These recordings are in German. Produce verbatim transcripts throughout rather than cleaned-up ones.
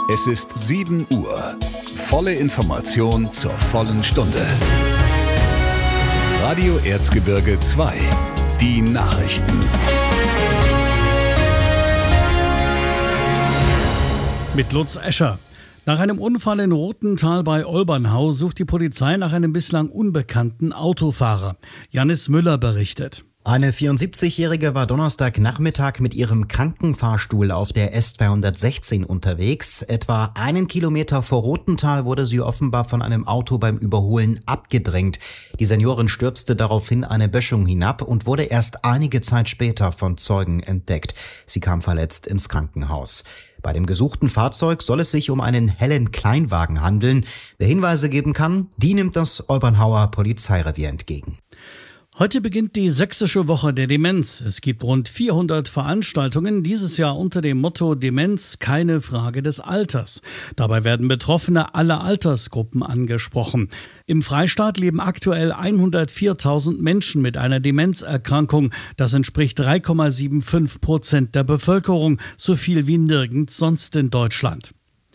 Es ist sieben Uhr. Volle Information zur vollen Stunde. Radio Erzgebirge zwei. Die Nachrichten. Mit Lutz Escher. Nach einem Unfall in Rothental bei Olbernhau sucht die Polizei nach einem bislang unbekannten Autofahrer. Janis Müller berichtet. Eine vierundsiebzigjährige war Donnerstagnachmittag mit ihrem Krankenfahrstuhl auf der S zweihundertsechzehn unterwegs. Etwa einen Kilometer vor Rothental wurde sie offenbar von einem Auto beim Überholen abgedrängt. Die Seniorin stürzte daraufhin eine Böschung hinab und wurde erst einige Zeit später von Zeugen entdeckt. Sie kam verletzt ins Krankenhaus. Bei dem gesuchten Fahrzeug soll es sich um einen hellen Kleinwagen handeln. Wer Hinweise geben kann, die nimmt das Olbernhauer Polizeirevier entgegen. Heute beginnt die Sächsische Woche der Demenz. Es gibt rund vierhundert Veranstaltungen, dieses Jahr unter dem Motto Demenz, keine Frage des Alters. Dabei werden Betroffene aller Altersgruppen angesprochen. Im Freistaat leben aktuell hundertviertausend Menschen mit einer Demenzerkrankung. Das entspricht drei Komma fünfundsiebzig Prozent der Bevölkerung, so viel wie nirgends sonst in Deutschland.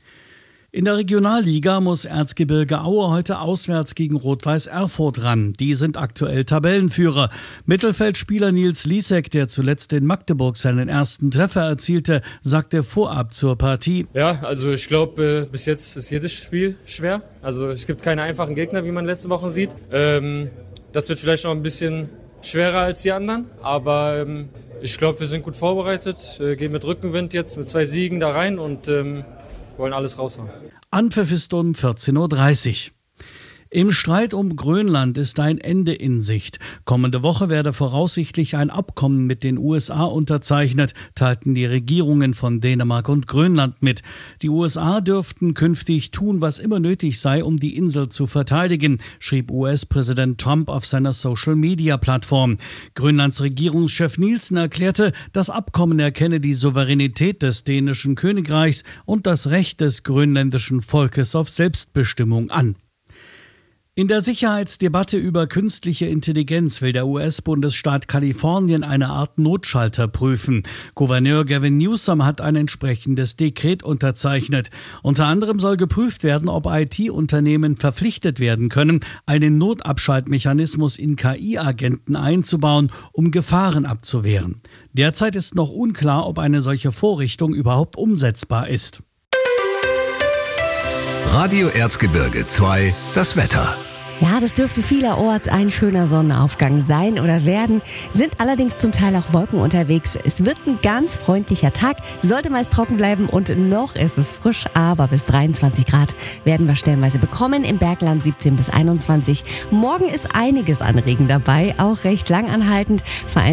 In der Regionalliga muss Erzgebirge Aue heute auswärts gegen Rot-Weiß Erfurt ran. Die sind aktuell Tabellenführer. Mittelfeldspieler Nils Liesek, der zuletzt in Magdeburg seinen ersten Treffer erzielte, sagte vorab zur Partie: Ja, also ich glaube, bis jetzt ist jedes Spiel schwer. Also es gibt keine einfachen Gegner, wie man letzte Woche sieht. Ähm, das wird vielleicht noch ein bisschen schwerer als die anderen, aber ähm, ich glaube, wir sind gut vorbereitet, äh, gehen mit Rückenwind jetzt mit zwei Siegen da rein und ähm, wollen alles raushauen. Anpfiff ist um vierzehn Uhr dreißig. Im Streit um Grönland ist ein Ende in Sicht. Kommende Woche werde voraussichtlich ein Abkommen mit den U S A unterzeichnet, teilten die Regierungen von Dänemark und Grönland mit. Die U S A dürften künftig tun, was immer nötig sei, um die Insel zu verteidigen, schrieb U S-Präsident Trump auf seiner Social-Media-Plattform. Grönlands Regierungschef Nielsen erklärte, das Abkommen erkenne die Souveränität des dänischen Königreichs und das Recht des grönländischen Volkes auf Selbstbestimmung an. In der Sicherheitsdebatte über künstliche Intelligenz will der U S-Bundesstaat Kalifornien eine Art Notschalter prüfen. Gouverneur Gavin Newsom hat ein entsprechendes Dekret unterzeichnet. Unter anderem soll geprüft werden, ob I T-Unternehmen verpflichtet werden können, einen Notabschaltmechanismus in K I-Agenten einzubauen, um Gefahren abzuwehren. Derzeit ist noch unklar, ob eine solche Vorrichtung überhaupt umsetzbar ist. Radio Erzgebirge zwei, das Wetter. Ja, das dürfte vielerorts ein schöner Sonnenaufgang sein oder werden, sind allerdings zum Teil auch Wolken unterwegs. Es wird ein ganz freundlicher Tag, sollte meist trocken bleiben und noch ist es frisch, aber bis dreiundzwanzig Grad werden wir stellenweise bekommen, im Bergland siebzehn bis einundzwanzig. Morgen ist einiges an Regen dabei, auch recht lang anhaltend,